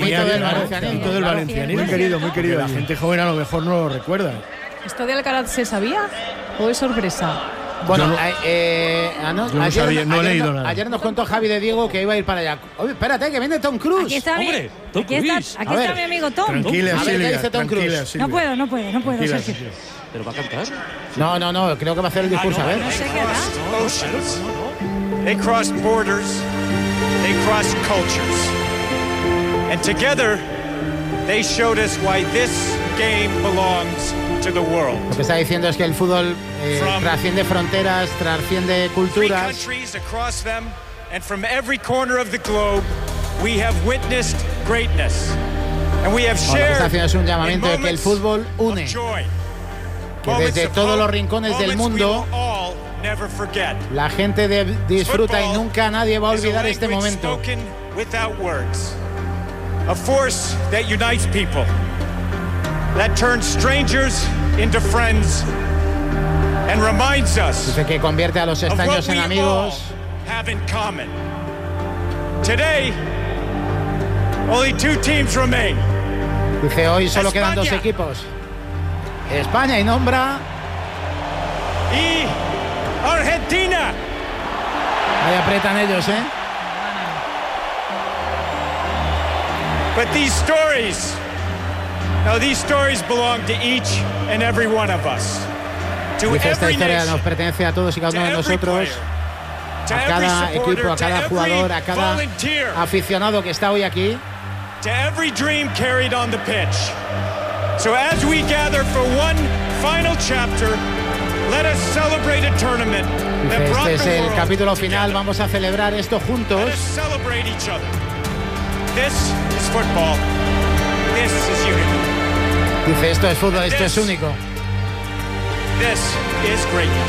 mito del valencianismo. Mito del valencianismo. Muy querido. La gente joven a lo mejor no lo recuerda. ¿Esto de Alcaraz se sabía o es sorpresa? Bueno, yo no sabía, no he leído nada. Ayer nos contó Javi de Diego que iba a ir para allá. Oye, espérate, que viene Tom Cruise. Aquí está, Hombre, Tom aquí está mi amigo Tom. Tranquila, A ver, ¿qué Silvia, dice Tom Cruise? tranquila, Silvia. No puedo, Tranquila, Sergio. Silvia. ¿Pero va a cantar? No, creo que va a hacer el discurso, a ver. No sé qué hará. Oceans. They cross borders. They cross cultures. And together, they showed us why this game belongs to the world. Lo que está diciendo es que el fútbol trasciende fronteras, trasciende Three culturas. countries across them, and from every corner of the globe, we have witnessed greatness. And we have Lo que shared está haciendo es un in llamamiento de que el moments fútbol of une. joy. Que Moments desde of todos hope, los rincones del moments we mundo will all never forget. la gente disfruta y Football nunca nadie va a is a olvidar este language momento. spoken without words. A force that unites people. That turns strangers into friends and reminds us Dice que convierte a los of extraños what en we all amigos. have in common. Today, only 2 teams remain. Dice, hoy solo quedan 2 España. equipos. España y nombra. Y Argentina. Ahí apretan ellos, ¿eh? But these stories belong to each and every one of us. To Dice, esta every historia nation, nos pertenece a todos y cada to uno de every nosotros, player, to a every cada supporter, equipo, a to cada every jugador, a cada volunteer, aficionado que está hoy aquí. to every dream carried on the pitch. So as we gather for one final chapter, let us celebrate a tournament that Dice, brought este es the el world capítulo final, together. vamos a celebrar esto juntos. Let us celebrate each other. This is football. This is unity. Dice, esto es fútbol, esto es único. This is greatness.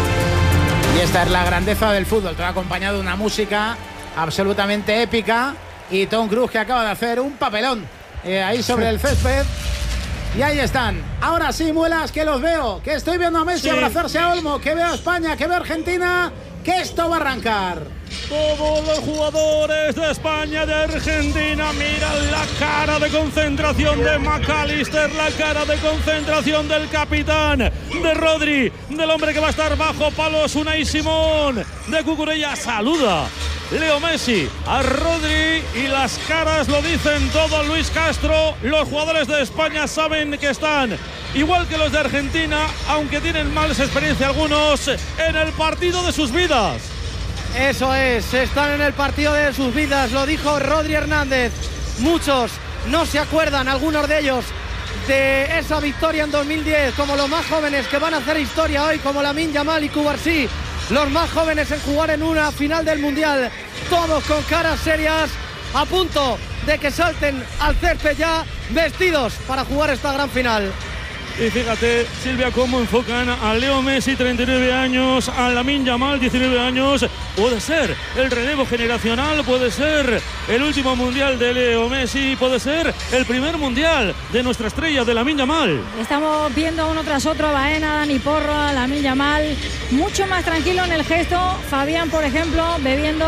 Y esta es la grandeza del fútbol. Todo acompañado de una música absolutamente épica. Y Tom Cruise, que acaba de hacer un papelón ahí sobre el césped. Y ahí están. Ahora sí, muelas, que los veo. Que estoy viendo a Messi abrazarse a Olmo. Que veo a España, que veo a Argentina. Que esto va a arrancar. Todos los jugadores de España, de Argentina, miran la cara de concentración de McAllister, la cara de concentración del capitán, de Rodri, del hombre que va a estar bajo palos, Unai Simón, de Cucurella. Saluda Leo Messi a Rodri y las caras lo dicen todo. Luis Castro, los jugadores de España saben que están igual que los de Argentina, aunque tienen más experiencia algunos, en el partido de sus vidas. Eso es, están en el partido de sus vidas, lo dijo Rodri Hernández. Muchos no se acuerdan, algunos de ellos, de esa victoria en 2010, como los más jóvenes que van a hacer historia hoy, como Lamine Yamal y Cubarsí, los más jóvenes en jugar en una final del Mundial, todos con caras serias, a punto de que salten al césped ya, vestidos para jugar esta gran final. Y fíjate, Silvia, cómo enfocan a Leo Messi, 39 años, a Lamine Yamal, 19 años. Puede ser el relevo generacional, puede ser el último mundial de Leo Messi, puede ser el primer mundial de nuestra estrella, de Lamine Yamal. Estamos viendo uno tras otro a Baena, Dani Porro, a Lamine Yamal, mucho más tranquilo en el gesto. Fabián, por ejemplo, bebiendo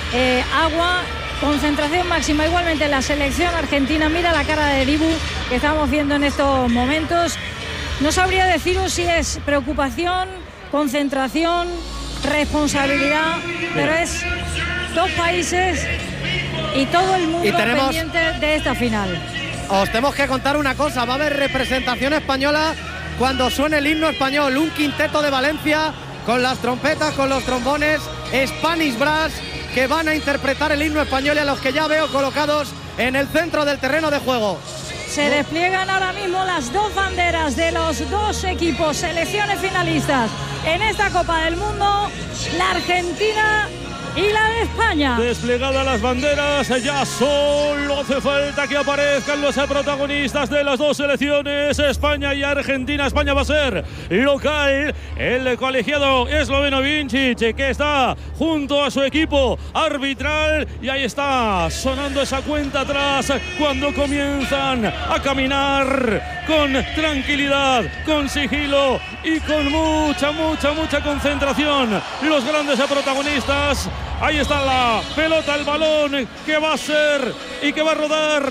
agua. Concentración máxima igualmente en la selección argentina. Mira la cara de Dibu que estamos viendo en estos momentos. No sabría deciros si es preocupación, concentración, responsabilidad, pero es 2 países y todo el mundo pendiente de esta final. Os tenemos que contar una cosa, va a haber representación española cuando suene el himno español, un quinteto de Valencia con las trompetas, con los trombones, Spanish Brass, que van a interpretar el himno español y a los que ya veo colocados en el centro del terreno de juego. Se despliegan ahora mismo las 2 banderas de los 2 equipos, selecciones finalistas en esta Copa del Mundo, la Argentina y la de España. Desplegadas las banderas, ya solo hace falta que aparezcan los protagonistas de las 2 selecciones, España y Argentina. España va a ser local, el colegiado esloveno Vincic, que está junto a su equipo arbitral, y ahí está sonando esa cuenta atrás cuando comienzan a caminar con tranquilidad, con sigilo y con mucha concentración los grandes protagonistas. Ahí está la pelota, el balón que va a ser y que va a rodar